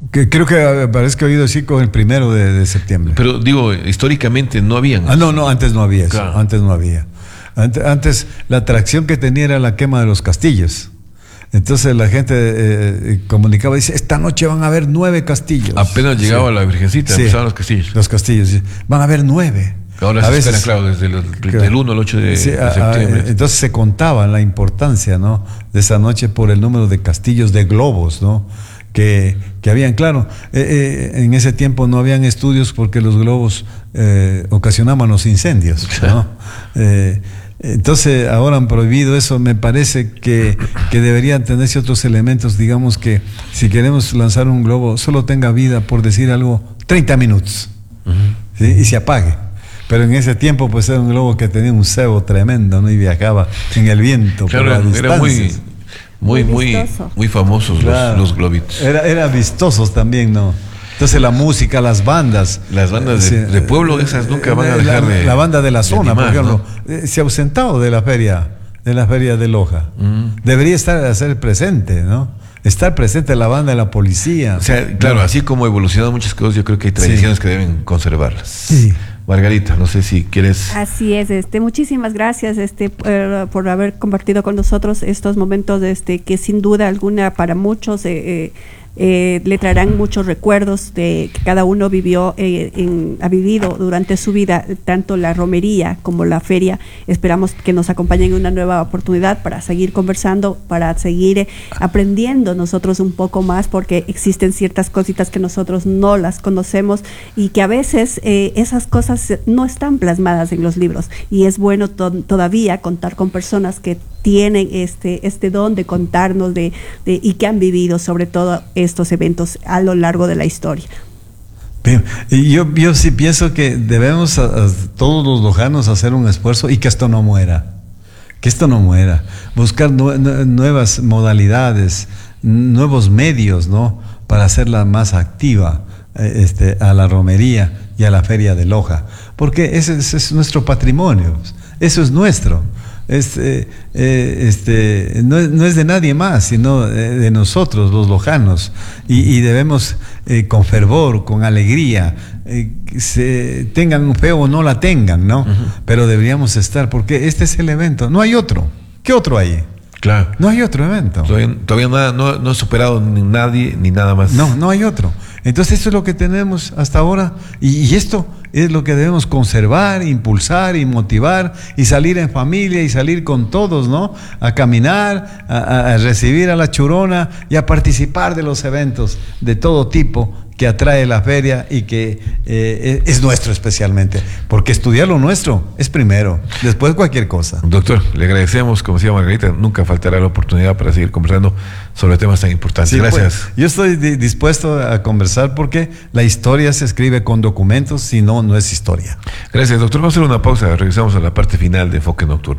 Que creo que parece que he oído decir con el 1 de septiembre. Pero digo, históricamente no habían. No, antes no había eso. Claro. Antes no había. Antes la atracción que tenía era la quema de los castillos. Entonces la gente comunicaba, dice, esta noche van a haber 9 castillos. Apenas llegaba la Virgencita, empezaban los castillos. Los castillos, sí. Van a haber 9. Ahora se esperan, claro, desde del 1 al 8 de septiembre. Entonces se contaba la importancia, ¿no?, de esa noche por el número de castillos, de globos, ¿no?, que habían. Claro, en ese tiempo no habían estudios porque los globos ocasionaban los incendios, ¿no? Entonces ahora han prohibido eso. Me parece que deberían tenerse otros elementos. Digamos que si queremos lanzar un globo, solo tenga vida, por decir algo, 30 minutos, ¿sí?, y se apague. Pero en ese tiempo pues era un globo que tenía un cebo tremendo, ¿no?, y viajaba en el viento. Claro, era muy famosos, claro, los globitos. Era vistosos también, ¿no? Entonces la música, las bandas de pueblo, esas nunca van a dejar de... La banda de la zona, animar, por ejemplo, ¿no? Se ha ausentado de la feria de Loja. Debería ser presente, ¿no? Estar presente la banda de la policía. O sea, claro, así como evolucionan muchas cosas, yo creo que hay tradiciones que deben conservarlas. Sí. Margarita, no sé si quieres... Así es, muchísimas gracias por haber compartido con nosotros estos momentos que sin duda alguna para muchos le traerán muchos recuerdos de que cada uno ha vivido durante su vida, tanto la romería como la feria. Esperamos que nos acompañen en una nueva oportunidad para seguir conversando, para seguir aprendiendo nosotros un poco más, porque existen ciertas cositas que nosotros no las conocemos y que a veces esas cosas no están plasmadas en los libros, y es bueno todavía contar con personas que tienen este don de contarnos y que han vivido sobre todo estos eventos a lo largo de la historia. Bien, y yo sí pienso que debemos todos los lojanos hacer un esfuerzo y que esto no muera, buscar nuevas modalidades, nuevos medios, ¿no?, para hacerla más activa, a la romería y a la feria de Loja, porque ese es nuestro patrimonio, eso es nuestro. No es de nadie más, sino de nosotros, los lojanos, y debemos con fervor, con alegría, tengan fe o no la tengan, ¿no? Pero deberíamos estar, porque este es el evento, no hay otro. ¿Qué otro hay? Claro. No hay otro evento. Todavía nada, no ha superado ni nadie ni nada más. No hay otro. Entonces esto es lo que tenemos hasta ahora, y esto es lo que debemos conservar, impulsar y motivar, y salir en familia y salir con todos, ¿no?, a caminar, a recibir a la Churona y a participar de los eventos de todo tipo que atrae la feria y que es nuestro especialmente, porque estudiar lo nuestro es primero, después cualquier cosa. Doctor, le agradecemos, como decía Margarita, nunca faltará la oportunidad para seguir conversando sobre temas tan importantes. Sí, gracias. Pues, yo estoy dispuesto a conversar, porque la historia se escribe con documentos, si no, no es historia. Gracias, doctor. Vamos a hacer una pausa, regresamos a la parte final de Enfoque Nocturno.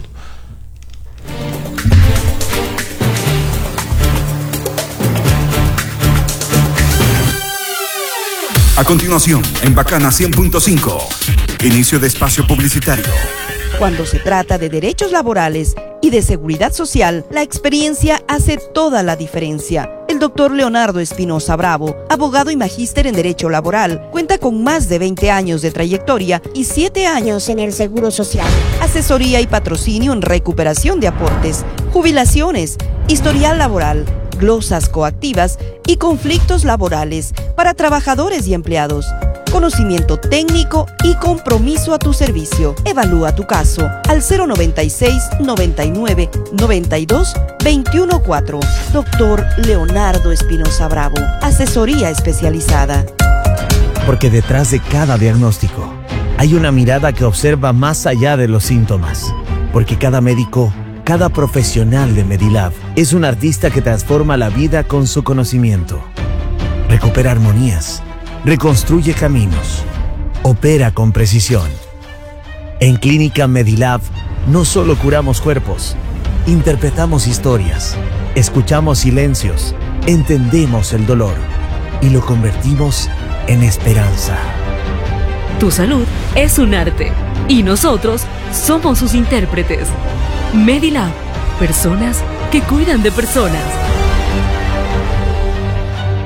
A continuación, en Bacana 100.5, inicio de espacio publicitario. Cuando se trata de derechos laborales y de seguridad social, la experiencia hace toda la diferencia. El doctor Leonardo Espinosa Bravo, abogado y magíster en Derecho Laboral, cuenta con más de 20 años de trayectoria y 7 años en el Seguro Social. Asesoría y patrocinio en recuperación de aportes, jubilaciones, historial laboral, glosas coactivas y conflictos laborales para trabajadores y empleados. Conocimiento técnico y compromiso a tu servicio. Evalúa tu caso al 096 99 92 21 4. Doctor Leonardo Espinosa Bravo. Asesoría especializada. Porque detrás de cada diagnóstico hay una mirada que observa más allá de los síntomas. Porque cada médico, cada profesional de Medilab es un artista que transforma la vida con su conocimiento. Recupera armonías, reconstruye caminos, opera con precisión. En Clínica Medilab no solo curamos cuerpos, interpretamos historias, escuchamos silencios, entendemos el dolor y lo convertimos en esperanza. Tu salud es un arte y nosotros somos sus intérpretes. Medilab, personas que cuidan de personas.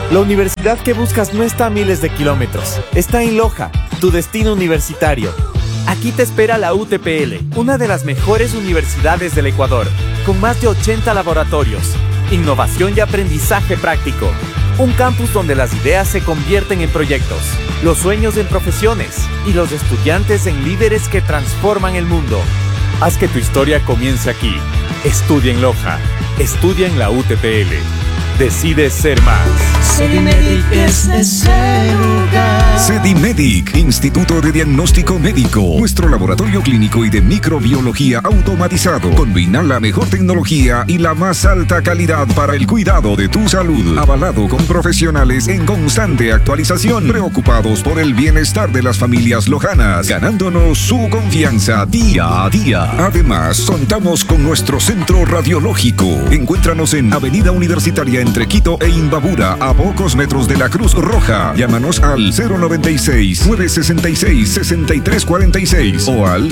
La universidad que buscas no está a miles de kilómetros. Está en Loja, tu destino universitario. Aquí te espera la UTPL, una de las mejores universidades del Ecuador, con más de 80 laboratorios, innovación y aprendizaje práctico. Un campus donde las ideas se convierten en proyectos, los sueños en profesiones y los estudiantes en líderes que transforman el mundo. Haz que tu historia comience aquí. Estudia en Loja. Estudia en la UTPL. Decide ser más. Sedimedic es ese lugar. Sedimedic, Instituto de Diagnóstico Médico. Nuestro laboratorio clínico y de microbiología automatizado. Combina la mejor tecnología y la más alta calidad para el cuidado de tu salud. Avalado con profesionales en constante actualización. Preocupados por el bienestar de las familias lojanas. Ganándonos su confianza día a día. Además, contamos con nuestro centro radiológico. Encuéntranos en Avenida Universitaria entre Quito e Imbabura, a pocos metros de la Cruz Roja. Llámanos al 096-966-6346 o al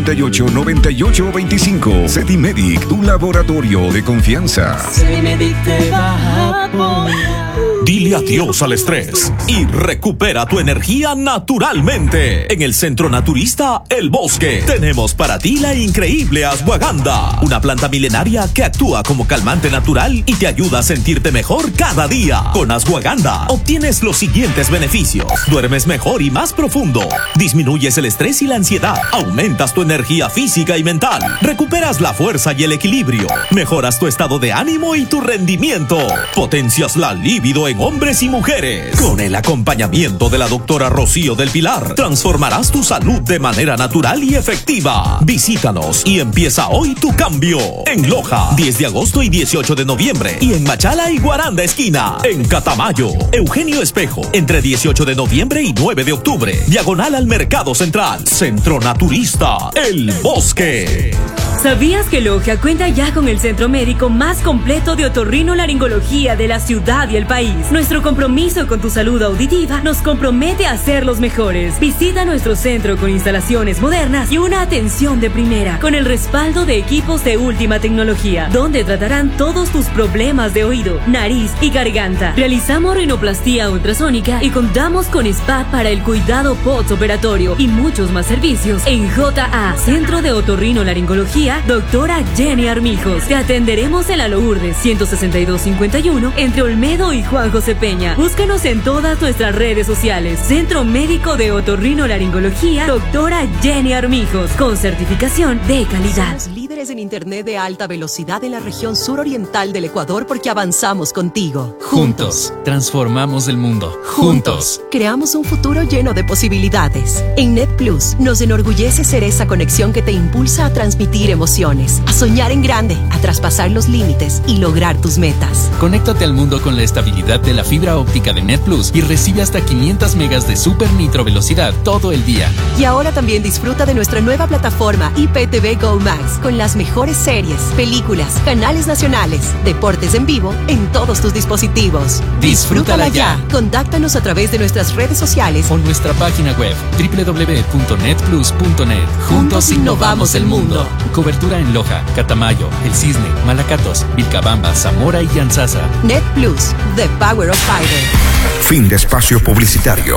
258-9825. Sedimedic, tu laboratorio de confianza. Sedimedic te va a apoyar. Dile adiós al estrés y recupera tu energía naturalmente. En el Centro Naturista El Bosque tenemos para ti la increíble ashwagandha, una planta milenaria que actúa como calmante natural y te ayuda a sentirte mejor cada día. Con ashwagandha obtienes los siguientes beneficios: duermes mejor y más profundo, disminuyes el estrés y la ansiedad, aumentas tu energía física y mental, recuperas la fuerza y el equilibrio, mejoras tu estado de ánimo y tu rendimiento, potencias la libido en hombres y mujeres. Con el acompañamiento de la doctora Rocío del Pilar, transformarás tu salud de manera natural y efectiva. Visítanos y empieza hoy tu cambio. En Loja, 10 de agosto y 18 de noviembre. Y en Machala y Guaranda esquina. En Catamayo, Eugenio Espejo, entre 18 de noviembre y 9 de octubre. Diagonal al Mercado Central. Centro Naturista El Bosque. ¿Sabías que Loja cuenta ya con el centro médico más completo de otorrinolaringología de la ciudad y el país? Nuestro compromiso con tu salud auditiva nos compromete a ser los mejores. Visita nuestro centro con instalaciones modernas y una atención de primera, con el respaldo de equipos de última tecnología, donde tratarán todos tus problemas de oído, nariz y garganta. Realizamos rinoplastía ultrasónica y contamos con spa para el cuidado postoperatorio y muchos más servicios. En JA, Centro de Otorrinolaringología, doctora Jenny Armijos. Te atenderemos en la Lourdes 16251 entre Olmedo y Juan José Peña. Búscanos en todas nuestras redes sociales. Centro Médico de Otorrinolaringología, doctora Jenny Armijos, con certificación de calidad. Somos líderes en internet de alta velocidad en la región suroriental del Ecuador porque avanzamos contigo. Juntos, transformamos el mundo. Juntos, creamos un futuro lleno de posibilidades. En NetPlus, nos enorgullece ser esa conexión que te impulsa a transmitir emociones, a soñar en grande, a traspasar los límites y lograr tus metas. Conéctate al mundo con la estabilidad de la fibra óptica de NetPlus y recibe hasta 500 megas de super nitro velocidad todo el día. Y ahora también disfruta de nuestra nueva plataforma IPTV Go Max, con las mejores series, películas, canales nacionales, deportes en vivo en todos tus dispositivos. ¡Disfrútala ya! Contáctanos a través de nuestras redes sociales o nuestra página web www.netplus.net. Juntos innovamos el mundo. Cobertura en Loja, Catamayo, El Cisne, Malacatos, Vilcabamba, Zamora y Yanzasa. NetPlus, the power of fiber. Fin de espacio publicitario.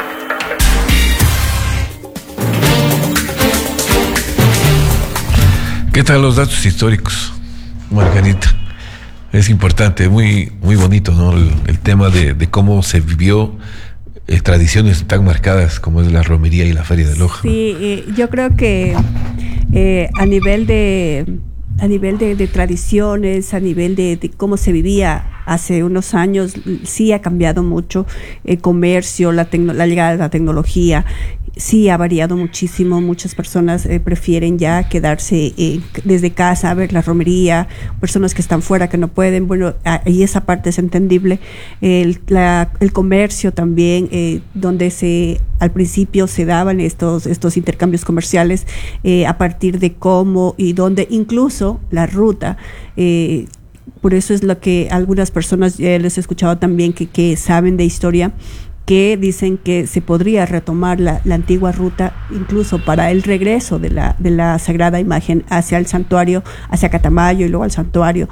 ¿Qué tal los datos históricos, Margarita? Es importante, muy bonito, ¿no? El tema de cómo se vivió tradiciones tan marcadas como es la romería y la feria de Loja. Sí, yo creo que a nivel de tradiciones, a nivel de cómo se vivía hace unos años, sí ha cambiado mucho. El comercio, la llegada de la tecnología, sí ha variado muchísimo. Muchas personas prefieren ya quedarse desde casa a ver la romería, personas que están fuera que no pueden. Bueno, y esa parte es entendible. El comercio también, donde al principio se daban estos intercambios comerciales a partir de cómo y dónde, incluso la ruta. Por eso es lo que algunas personas, les he escuchado también que saben de historia, que dicen que se podría retomar la antigua ruta incluso para el regreso de la Sagrada Imagen hacia el santuario, hacia Catamayo y luego al santuario.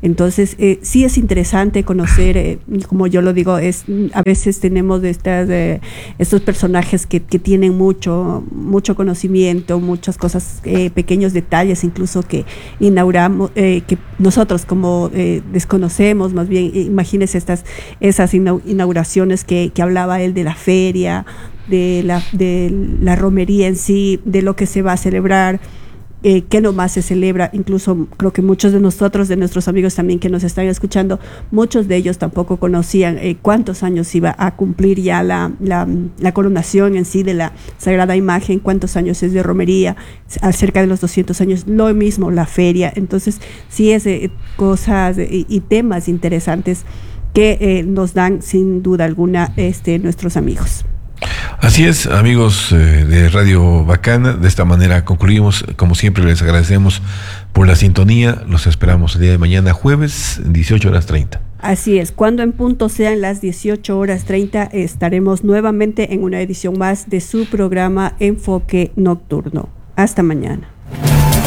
Entonces, sí es interesante conocer, como yo lo digo, a veces tenemos estos personajes que tienen mucho conocimiento, muchas cosas, pequeños detalles incluso que inauguramos, que nosotros como desconocemos, más bien, imagínense esas inauguraciones que hablaba él de la feria, de la romería en sí, de lo que se va a celebrar, que nomás se celebra. Incluso creo que muchos de nosotros, de nuestros amigos también que nos están escuchando, muchos de ellos tampoco conocían cuántos años iba a cumplir ya la coronación en sí de la Sagrada Imagen, cuántos años es de romería, cerca de los 200 años, lo mismo la feria. Entonces sí es cosas y temas interesantes que nos dan sin duda alguna nuestros amigos. Así es, amigos de Radio Bacana. De esta manera concluimos. Como siempre, les agradecemos por la sintonía. Los esperamos el día de mañana, jueves, 18:30. Así es, cuando en punto sean las 18:30, estaremos nuevamente en una edición más de su programa Enfoque Nocturno. Hasta mañana.